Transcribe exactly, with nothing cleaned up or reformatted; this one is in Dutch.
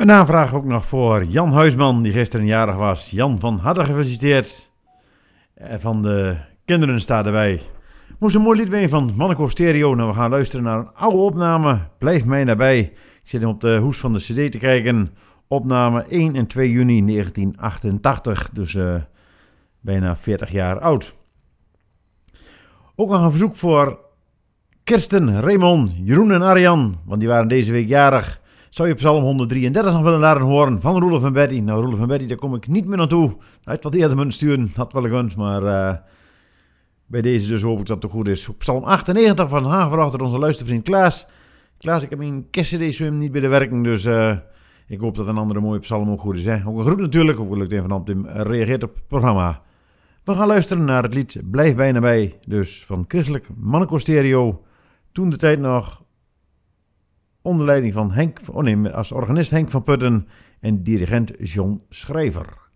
Een aanvraag ook nog voor Jan Huisman, die gisteren jarig was. Jan, van harte gefeliciteerd. Van de kinderen staat erbij. Moest een mooi lied weer van Monaco Stereo. Nou, we gaan luisteren naar een oude opname. Blijf mij nabij. Ik zit hem op de hoes van de cd te kijken. Opname één en twee juni negentien achtentachtig. Dus uh, bijna veertig jaar oud. Ook nog een verzoek voor Kirsten, Raymond, Jeroen en Arjan. Want die waren deze week jarig. Zou je Psalm honderddrieëndertig nog willen laten horen van Roelof en Betty? Nou, Roelof en Betty, daar kom ik niet meer naartoe. Uit wat eerder moeten sturen, had wel gekund, maar uh, bij deze dus hoop ik dat het goed is. Psalm achtennegentig van Hagenvracht door onze luistervriend Klaas. Klaas, ik heb mijn kerstcd-swim niet bij de werking, dus uh, ik hoop dat een andere mooie psalm ook goed is. Hè? Ook een groet natuurlijk, ook lukt even van Tim reageert op het programma. We gaan luisteren naar het lied Blijf bijna bij, dus van Christelijk Monaco Stereo. Toen de tijd nog onder leiding van Henk, oh nee, als organist Henk van Putten en dirigent John Schrijver.